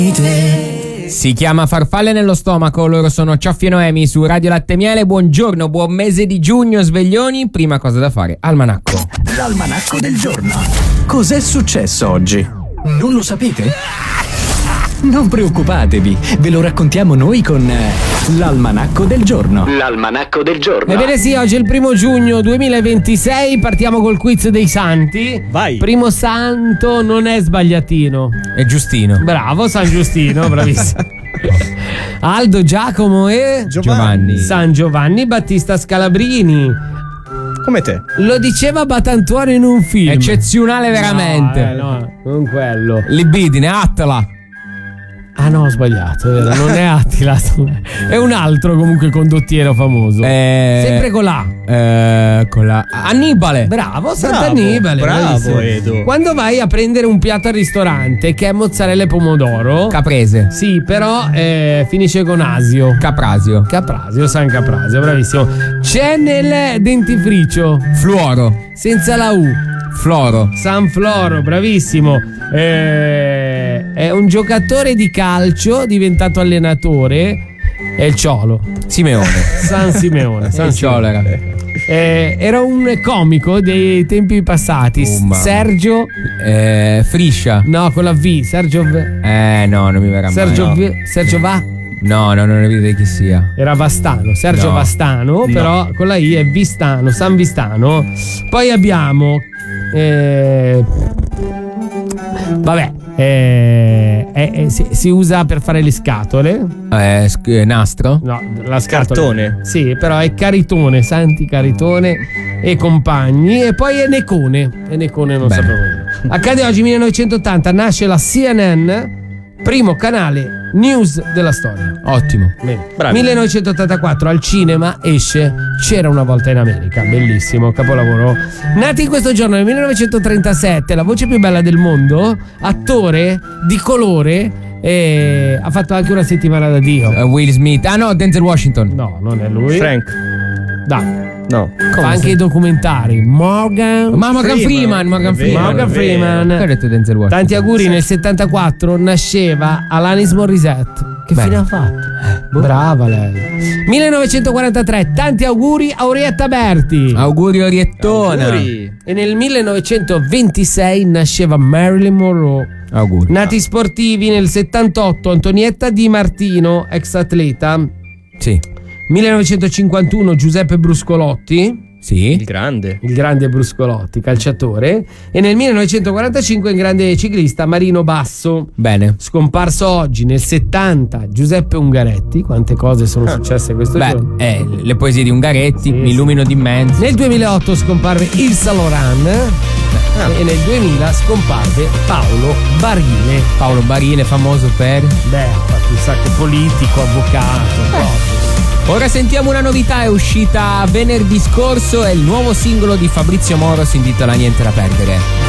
Si chiama Farfalle nello stomaco, loro sono Cioffi e Noemi su Radio Latte Miele. Buongiorno, buon mese di giugno, sveglioni. Prima cosa da fare, almanacco. L'almanacco del giorno. Cos'è successo oggi? Non lo sapete? Non preoccupatevi, ve lo raccontiamo noi con l'almanacco del giorno. L'almanacco del giorno. Ebbene sì, oggi è il 1 giugno 2026, partiamo col quiz dei santi. Vai. Primo santo non è Sbagliatino. È Giustino. Bravo, San Giustino, bravissimo. Aldo, Giacomo e Giovanni. San Giovanni Battista Scalabrini. Come te. Lo diceva Batantuono in un film. Eccezionale veramente. No, non quello. Libidine, Attila. Ah no, ho sbagliato, è vero, non è Attila, è un altro comunque condottiero famoso. Sempre con la. Con la Annibale. Bravo, Sant'Annibale. Bravo, bravissimo. Edo. Quando vai a prendere un piatto al ristorante che è mozzarella e pomodoro. Caprese. Sì, però finisce con asio. Caprasio. Caprasio, San Caprasio, bravissimo. C'è nel dentifricio. Fluoro. Senza la U. Floro. San Floro, bravissimo. È un giocatore di calcio diventato allenatore. È il Ciolo. Simeone. San Simeone. Il Ciolo era. Era un comico dei tempi passati. Sergio. Friscia. No, con la V. Sergio. No, non mi verrà Sergio mai. V. Sergio Va. No, non ne vedete chi sia. Era Vastano, Sergio No. Vastano, però con la I è Vistano, San Vistano. Poi abbiamo vabbè, si usa per fare le scatole. Nastro. No, la scatola. Cartone. Sì, però è Caritone, Santi Caritone e compagni. E poi è Necone. E Necone non Bene. sapevo io. Accade oggi 1980, nasce la CNN, primo canale news della storia. Ottimo. Bene. Bravi. 1984 al cinema esce C'era una volta in America, bellissimo, capolavoro. Nati in questo giorno nel 1937, la voce più bella del mondo, attore di colore, e ha fatto anche Una settimana da Dio. Will Smith. Ah no, Denzel Washington. No, non è lui. Frank. Dai, No. fa anche i documentari. Morgan Freeman. Morgan Freeman. Che ha detto Denzel Washington? Tanti auguri, nel 74 nasceva Alanis Morissette. Che Bene. fine ha fatto? Brava lei. 1943, tanti auguri a Orietta Berti. Auguri Oriettona. Auguri. E nel 1926 nasceva Marilyn Monroe. Auguri. Nati sportivi nel 78, Antonietta Di Martino, ex atleta. Sì. 1951 Giuseppe Bruscolotti, Sì. Il grande. il grande Bruscolotti, calciatore. E nel 1945 il grande ciclista Marino Basso. Bene. Scomparso oggi nel 70 Giuseppe Ungaretti. Quante cose sono successe questo giorno. Le poesie di Ungaretti, Sì, mi illumino di mezzo. Nel 2008 scomparve il Saint Laurent e nel 2000 scomparve Paolo Barile. Paolo Barine, famoso per. Beh, ha fatto un sacco politico, avvocato, proprio. Ora sentiamo una novità, è uscita venerdì scorso, è il nuovo singolo di Fabrizio Moro, si intitola Niente da perdere.